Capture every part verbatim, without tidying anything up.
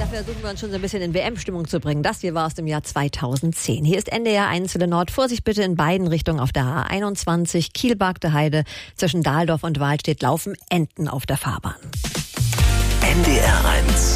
Dafür versuchen wir uns schon so ein bisschen in W M-Stimmung zu bringen. Das hier war aus dem Jahr zweitausendzehn. Hier ist N D R eins Welle Nord. Vorsicht bitte in beiden Richtungen auf der A einundzwanzig. Kiel-Bargte Heide zwischen Dahldorf und Wahlstedt laufen Enten auf der Fahrbahn. N D R eins.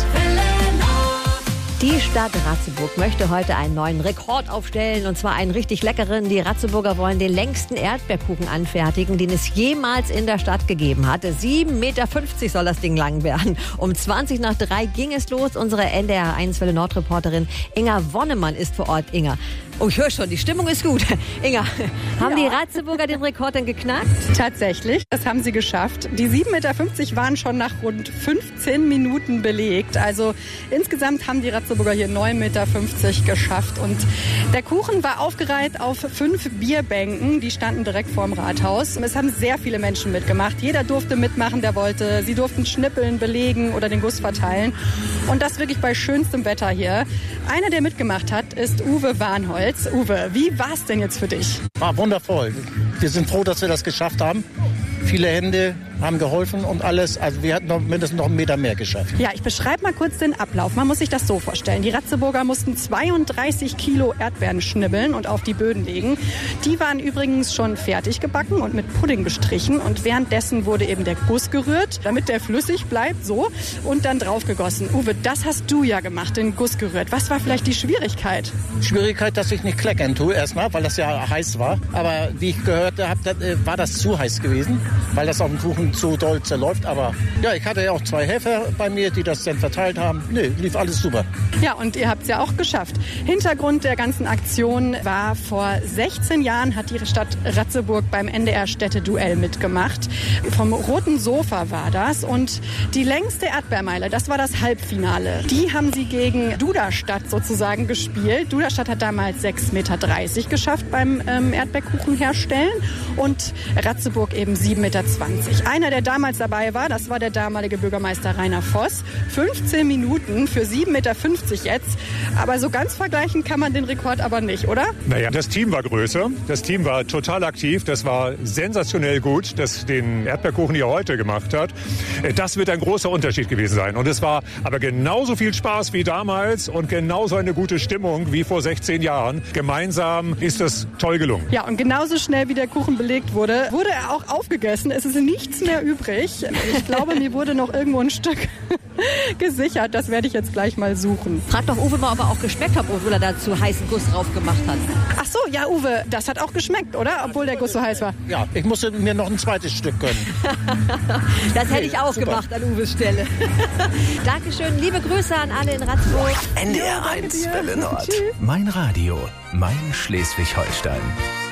Die Stadt Ratzeburg möchte heute einen neuen Rekord aufstellen, und zwar einen richtig leckeren. Die Ratzeburger wollen den längsten Erdbeerkuchen anfertigen, den es jemals in der Stadt gegeben hat. sieben Meter fünfzig soll das Ding lang werden. Um zwanzig nach drei ging es los. Unsere N D R eins Welle Nord-Reporterin Inga Wonnemann ist vor Ort. Inga, oh, ich höre schon, die Stimmung ist gut. Inga, haben ja. die Ratzeburger den Rekord denn geknackt? Tatsächlich, das haben sie geschafft. Die sieben Meter fünfzig waren schon nach rund fünfzehn Minuten belegt. Also insgesamt haben die Ratzeburger hier neun Meter fünfzig geschafft. Und der Kuchen war aufgereiht auf fünf Bierbänken. Die standen direkt vorm Rathaus. Es haben sehr viele Menschen mitgemacht. Jeder durfte mitmachen, der wollte. Sie durften schnippeln, belegen oder den Guss verteilen. Und das wirklich bei schönstem Wetter hier. Einer, der mitgemacht hat, ist Uwe Warnholz. Uwe, wie war es denn jetzt für dich? War wundervoll. Wir sind froh, dass wir das geschafft haben. Viele Hände haben geholfen und alles. Also wir hatten noch mindestens noch einen Meter mehr geschafft. Ja, ich beschreibe mal kurz den Ablauf. Man muss sich das so vorstellen. Die Ratzeburger mussten zweiunddreißig Kilo Erdbeeren schnibbeln und auf die Böden legen. Die waren übrigens schon fertig gebacken und mit Pudding bestrichen. Und währenddessen wurde eben der Guss gerührt, damit der flüssig bleibt, so, und dann draufgegossen. Uwe, das hast du ja gemacht, den Guss gerührt. Was war vielleicht die Schwierigkeit? Schwierigkeit, dass ich nicht kleckern tue erstmal, weil das ja heiß war. Aber wie ich gehört habe, war das zu heiß gewesen, weil das auf dem Kuchen zu doll zerläuft. Aber ja, ich hatte ja auch zwei Helfer bei mir, die das dann verteilt haben. Nee, lief alles super. Ja, und ihr habt es ja auch geschafft. Hintergrund der ganzen Aktion war, vor sechzehn Jahren hat die Stadt Ratzeburg beim N D R Städteduell mitgemacht. Vom Roten Sofa war das. Und die längste Erdbeermeile, das war das Halbfinale. Die haben sie gegen Duderstadt sozusagen gespielt. Duderstadt hat damals sechs Meter dreißig geschafft beim ähm, Erdbeerkuchen herstellen. Und Ratzeburg eben sieben Meter zwanzig. Einer, der damals dabei war, das war der damalige Bürgermeister Rainer Voss. fünfzehn Minuten für sieben Meter fünfzig jetzt. Aber so ganz vergleichen kann man den Rekord aber nicht, oder? Naja, das Team war größer. Das Team war total aktiv. Das war sensationell gut, das den Erdbeerkuchen hier heute gemacht hat. Das wird ein großer Unterschied gewesen sein. Und es war aber genauso viel Spaß wie damals und genauso eine gute Stimmung wie vor sechzehn Jahren. Gemeinsam ist das toll gelungen. Ja, und genauso schnell wie der Kuchen belegt wurde, wurde er auch aufgegessen. Es ist nichts mehr übrig. Ich glaube, mir wurde noch irgendwo ein Stück gesichert. Das werde ich jetzt gleich mal suchen. Frag doch Uwe mal, ob er auch geschmeckt hat, obwohl er da zu heißen Guss drauf gemacht hat. Ach so, ja, Uwe, das hat auch geschmeckt, oder? Obwohl der Guss so heiß war. Ja, ich musste mir noch ein zweites Stück gönnen. Das hätte ich auch super gemacht an Uwes Stelle. Dankeschön, liebe Grüße an alle in Ratzeburg. N D R eins Welle Nord. Mein Radio, mein Schleswig-Holstein.